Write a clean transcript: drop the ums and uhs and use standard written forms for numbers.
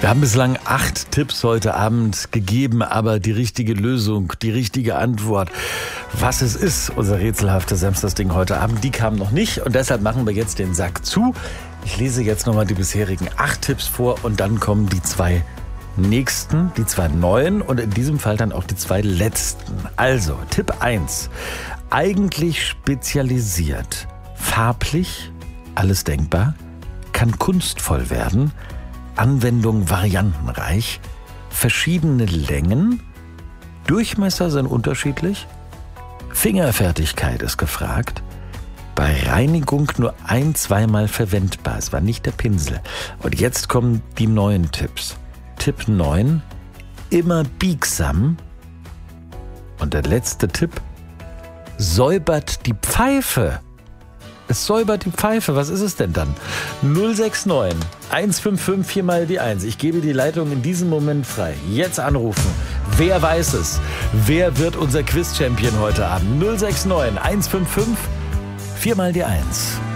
Wir haben bislang 8 Tipps heute Abend gegeben, aber die richtige Lösung, die richtige Antwort, was es ist, unser rätselhaftes Samstagsding heute Abend, die kam noch nicht. Und deshalb machen wir jetzt den Sack zu. Ich lese jetzt nochmal die bisherigen 8 Tipps vor und dann kommen die 2 nächsten, die 2 neuen und in diesem Fall dann auch die 2 letzten. Also, Tipp 1. Eigentlich spezialisiert, farblich, alles denkbar, kann kunstvoll werden, Anwendung variantenreich, verschiedene Längen, Durchmesser sind unterschiedlich, Fingerfertigkeit ist gefragt, bei Reinigung nur 1-2 Mal verwendbar, es war nicht der Pinsel. Und jetzt kommen die neuen Tipps. Tipp 9, immer biegsam. Und der letzte Tipp, säubert die Pfeife. Es säubert die Pfeife. Was ist es denn dann? 069 155 4 mal die 1. Ich gebe die Leitung in diesem Moment frei. Jetzt anrufen. Wer weiß es? Wer wird unser Quiz-Champion heute Abend? 069 155 4 mal die 1.